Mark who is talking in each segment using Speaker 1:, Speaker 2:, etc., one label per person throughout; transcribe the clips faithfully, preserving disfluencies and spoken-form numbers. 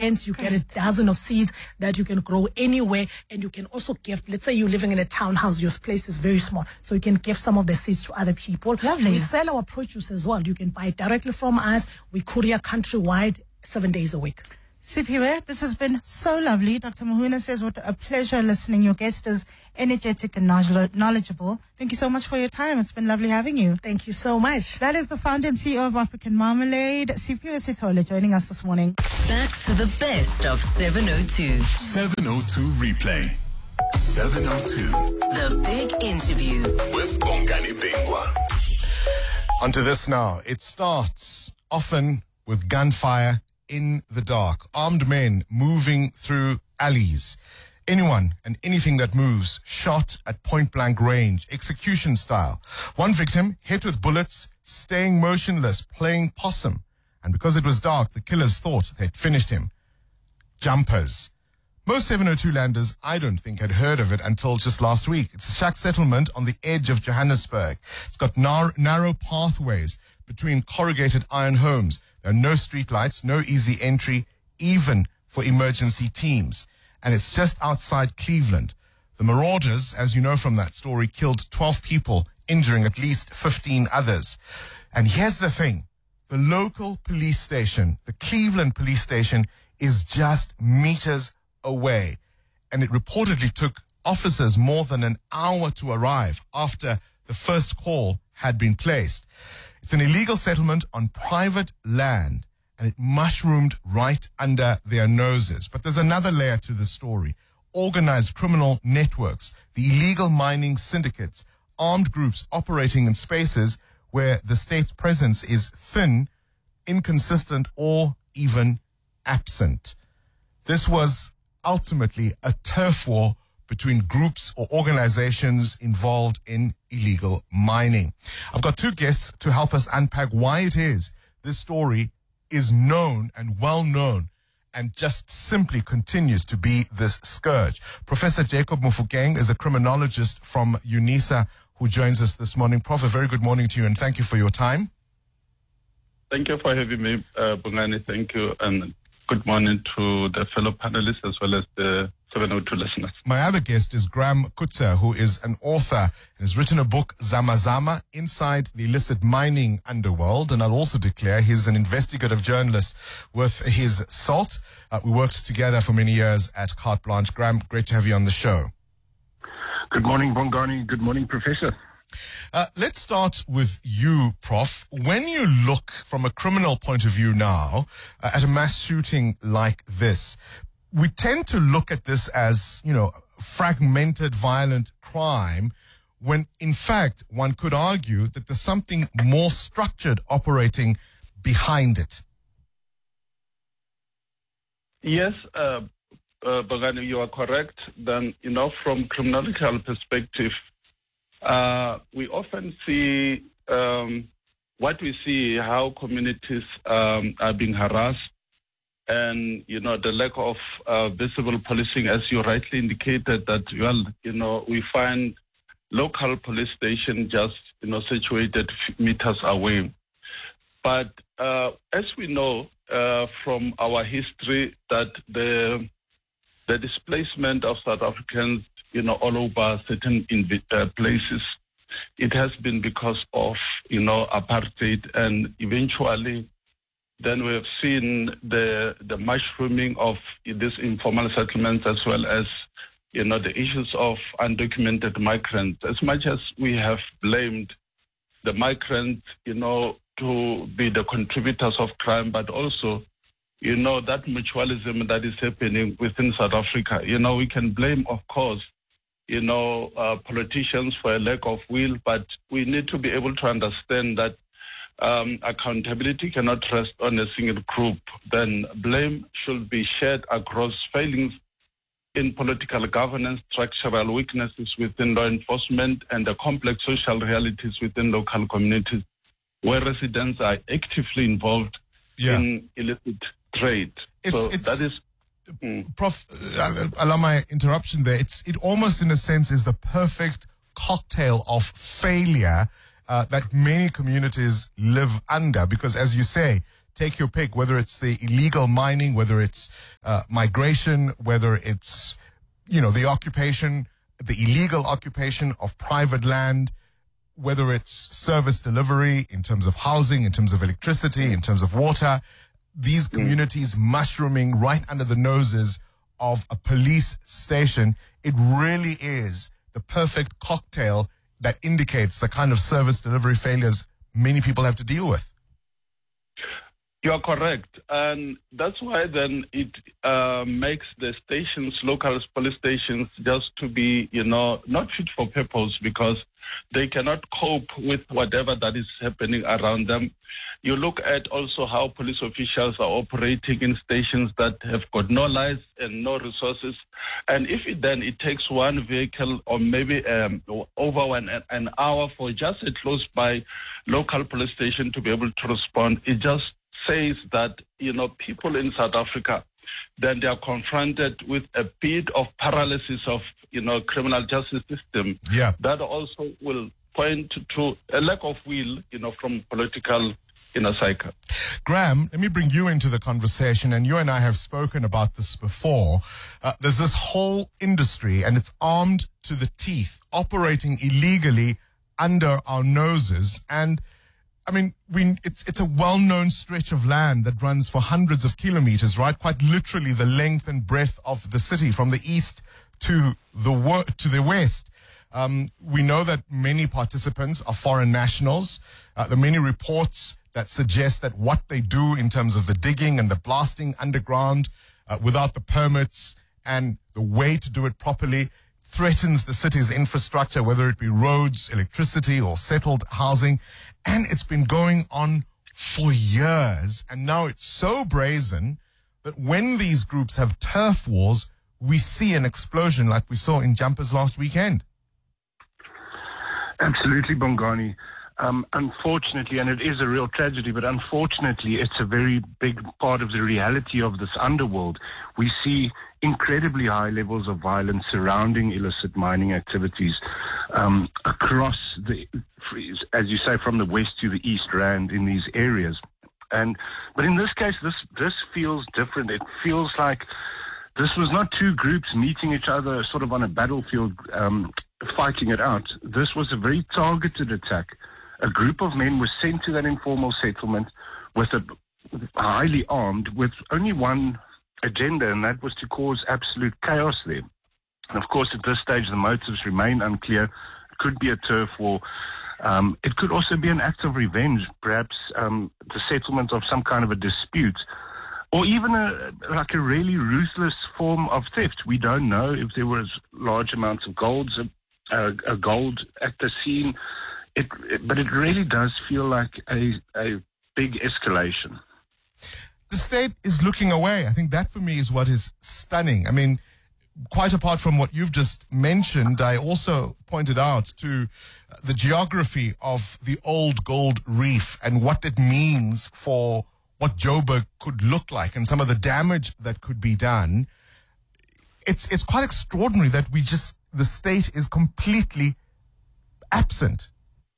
Speaker 1: tents, you get a dozen of seeds that you can grow anywhere, and you can also gift. Let's say you're living in a townhouse, your place is very small, so you can give some of the seeds to other people.
Speaker 2: Lovely.
Speaker 1: We sell our produce as well. You can buy it directly from us. We courier countrywide, seven days a week.
Speaker 2: Siphiwe, this has been so lovely. Doctor Muhuna says, what a pleasure listening. Your guest is energetic and knowledgeable. Thank you so much for your time. It's been lovely having you.
Speaker 1: Thank you so much.
Speaker 2: That is the founder and C E O of African Marmalade, Siphiwe Sithole, joining us this morning.
Speaker 3: Back to the best of seven oh two.
Speaker 4: seven oh two replay. seven oh two.
Speaker 3: The big interview
Speaker 4: With Bongani Bingwa.
Speaker 5: Onto this now. It starts often with gunfire in the dark. Armed men moving through alleys. Anyone and anything that moves shot at point-blank range, execution style. One victim hit with bullets, staying motionless, playing possum. And because it was dark, the killers thought they'd finished him. Jumpers. Most seven oh two landers, I don't think, had heard of it until just last week. It's a shack settlement on the edge of Johannesburg. It's got nar- narrow pathways between corrugated iron homes. There are no street lights, no easy entry, even for emergency teams. And it's just outside Cleveland. The marauders, as you know from that story, killed twelve people, injuring at least fifteen others. And here's the thing. The local police station, the Cleveland police station, is just meters away. And it reportedly took officers more than an hour to arrive after the first call had been placed. It's an illegal settlement on private land, and it mushroomed right under their noses. But there's another layer to the story. Organized criminal networks, the illegal mining syndicates, armed groups operating in spaces where the state's presence is thin, inconsistent, or even absent. This was ultimately a turf war between groups or organizations involved in illegal mining. I've got two guests to help us unpack why it is this story is known and well known and just simply continues to be this scourge. Professor Jacob Mofokeng is a criminologist from UNISA who joins us this morning. Prof, a very good morning to you and thank you for your time.
Speaker 6: Thank you for having me, uh, Bongani. Thank you, and good morning to the fellow panelists as well as the seven oh two listeners.
Speaker 5: My other guest is Graham Kutzer, who is an author and has written a book, Zama Zama, Inside the Illicit Mining Underworld. And I'll also declare he's an investigative journalist with his salt. Uh, we worked together for many years at Carte Blanche. Graham, great to have you on the show.
Speaker 7: Good morning, Bongani. Good morning, Professor.
Speaker 5: Uh, let's start with you, Prof. When you look from a criminal point of view now uh, at a mass shooting like this, we tend to look at this as, you know, fragmented, violent crime, when in fact one could argue that there's something more structured operating behind it.
Speaker 6: Yes, uh, uh, Bongani, you are correct. Then, you know, from criminological perspective, Uh, we often see um, what we see, how communities um, are being harassed, and, you know, the lack of uh, visible policing, as you rightly indicated, that, well, you know, we find local police station just, you know, situated meters away. But uh, as we know uh, from our history, that the the displacement of South Africans, you know, all over certain inv- uh, places, it has been because of, you know, apartheid, and eventually then we have seen the the mushrooming of these informal settlements, as well as, you know, the issues of undocumented migrants. As much as we have blamed the migrants, you know, to be the contributors of crime, but also, you know, that mutualism that is happening within South Africa. You know, we can blame, of course, you know, uh, politicians for a lack of will, but we need to be able to understand that um, accountability cannot rest on a single group. Then blame should be shared across failings in political governance, structural weaknesses within law enforcement, and the complex social realities within local communities where residents are actively involved yeah. in illicit trade.
Speaker 5: It's,
Speaker 6: so
Speaker 5: it's,
Speaker 6: that is... Mm.
Speaker 5: Prof, uh, allow my interruption there. It's It almost, in a sense, is the perfect cocktail of failure uh, that many communities live under, because, as you say, take your pick, whether it's the illegal mining, whether it's uh, migration, whether it's, you know, the occupation, the illegal occupation of private land, whether it's service delivery in terms of housing, in terms of electricity, in terms of water, these communities mushrooming right under the noses of a police station. It really is the perfect cocktail that indicates the kind of service delivery failures many people have to deal with.
Speaker 6: You are correct. And that's why then it uh, makes the stations, local police stations, just to be, you know, not fit for purpose, because they cannot cope with whatever that is happening around them. You look at also how police officials are operating in stations that have got no lights and no resources. And if it then it takes one vehicle or maybe um, over one, an hour for just a close by local police station to be able to respond, it just says that, you know, people in South Africa, then they are confronted with a bit of paralysis of, you know, criminal justice system.
Speaker 5: Yeah.
Speaker 6: That also will point to a lack of will, you know, from political inner cycle.
Speaker 5: Graham, let me bring you into the conversation, and you and I have spoken about this before. Uh, there's this whole industry, and it's armed to the teeth, operating illegally under our noses. And I mean, we, it's it's a well-known stretch of land that runs for hundreds of kilometers, right? Quite literally the length and breadth of the city, from the east to the wo- to the west. Um, we know that many participants are foreign nationals. Uh, there are many reports that suggest that what they do in terms of the digging and the blasting underground uh, without the permits and the way to do it properly threatens the city's infrastructure, whether it be roads, electricity, or settled housing. And it's been going on for years. And now it's so brazen that when these groups have turf wars, we see an explosion like we saw in Jumpers last weekend.
Speaker 7: Absolutely, Bongani. Um, unfortunately, and it is a real tragedy, but unfortunately, it's a very big part of the reality of this underworld. We see incredibly high levels of violence surrounding illicit mining activities um, across the, as you say, from the west to the east rand in these areas. And but in this case, this this feels different. It feels like this was not two groups meeting each other sort of on a battlefield, um, fighting it out. This was a very targeted attack. A group of men was sent to that informal settlement with a highly armed, with only one agenda, and that was to cause absolute chaos there. And of course, at this stage, the motives remain unclear. It could be a turf war. Um, it could also be an act of revenge, perhaps um, the settlement of some kind of a dispute, or even a, like a really ruthless form of theft. We don't know if there was large amounts of gold, uh, uh, gold at the scene. It, it, but it really does feel like a, a big escalation.
Speaker 5: The state is looking away. I think that for me is what is stunning. I mean, quite apart from what you've just mentioned, I also pointed out to the geography of the old gold reef and what it means for what Joburg could look like and some of the damage that could be done. It's, it's quite extraordinary that we just, the state is completely absent.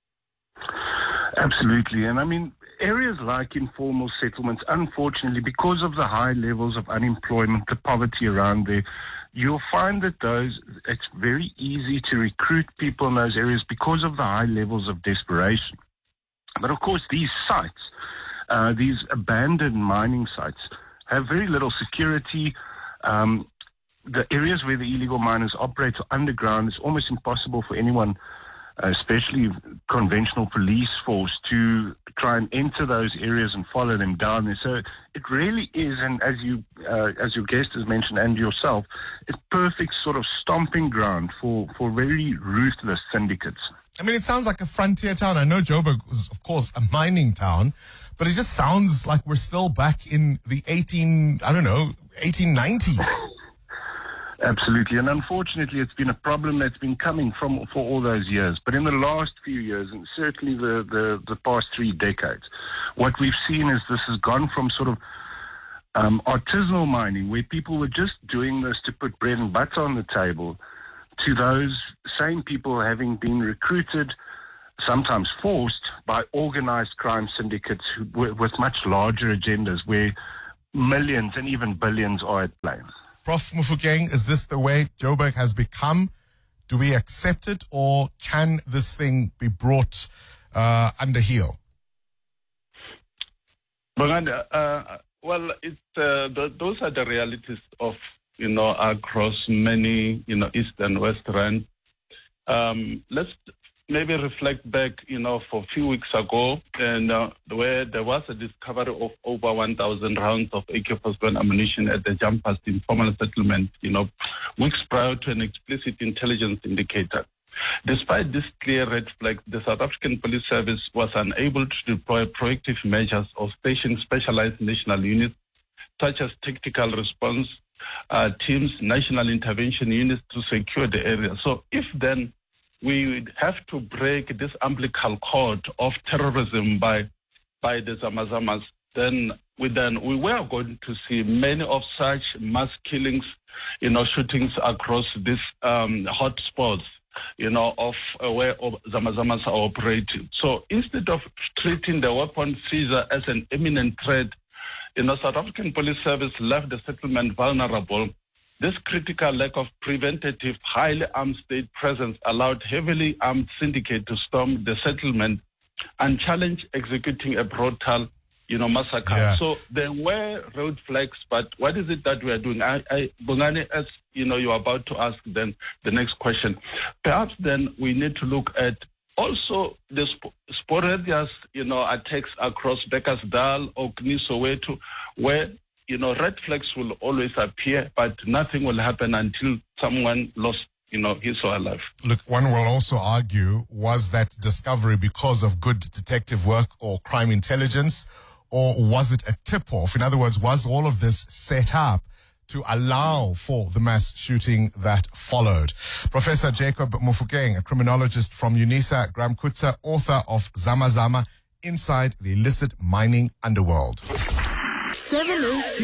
Speaker 7: Absolutely. And I mean, areas like informal settlements, unfortunately, because of the high levels of unemployment, the poverty around there, you'll find that those, it's very easy to recruit people in those areas because of the high levels of desperation. But of course, these sites, uh, these abandoned mining sites, have very little security. Um, the areas where the illegal miners operate are underground. It's almost impossible for anyone, especially conventional police force, to try and enter those areas and follow them down there. So it really is, and as you, uh, as your guest has mentioned and yourself, it's perfect sort of stomping ground for, for very ruthless syndicates.
Speaker 5: I mean, it sounds like a frontier town. I know Joburg was, of course, a mining town, but it just sounds like we're still back in the eighteen, I don't know, eighteen nineties.
Speaker 7: Absolutely, and unfortunately, it's been a problem that's been coming from for all those years. But in the last few years, and certainly the, the, the past three decades, what we've seen is this has gone from sort of um, artisanal mining, where people were just doing this to put bread and butter on the table, to those same people having been recruited, sometimes forced, by organized crime syndicates who, with, with much larger agendas where millions and even billions are at play.
Speaker 5: Professor Mofokeng, is this the way Joburg has become? Do we accept it, or can this thing be brought uh, under heel?
Speaker 6: Uh, well, it's, uh, th- those are the realities of, you know, across many, you know, East and West Rand. Um, let's maybe reflect back, you know, for a few weeks ago, and uh, where there was a discovery of over one thousand rounds of A K forty-seven ammunition at the Jumpers informal settlement, you know, weeks prior to an explicit intelligence indicator. Despite this clear red flag, the South African Police Service was unable to deploy proactive measures or station specialized national units, such as tactical response uh, teams, national intervention units to secure the area. So if then we would have to break this umbilical cord of terrorism by by the Zamazamas, then we then we were going to see many of such mass killings, you know, shootings across these um, hotspots, you know, of uh, where Zamazamas are operating. So instead of treating the weapon seizure as an imminent threat, you know, South African Police Service left the settlement vulnerable. This critical lack of preventative, highly armed state presence allowed heavily armed syndicate to storm the settlement and challenge executing a brutal, you know, massacre.
Speaker 5: Yeah.
Speaker 6: So there were road flags, but what is it that we are doing? I, I, Bongani, as you know, you are about to ask then the next question. Perhaps then we need to look at also the sp- sporadic, you know, attacks across Bekkersdal, Orkney, Soweto, where you know, red flags will always appear, but nothing will happen until someone lost, you know, his or her life.
Speaker 5: Look, one will also argue, was that discovery because of good detective work or crime intelligence, or was it a tip-off? In other words, was all of this set up to allow for the mass shooting that followed? Professor Jacob Mofokeng, a criminologist from UNISA, Graham Kutza, author of Zama Zama, Inside the Illicit Mining Underworld.
Speaker 3: seven oh two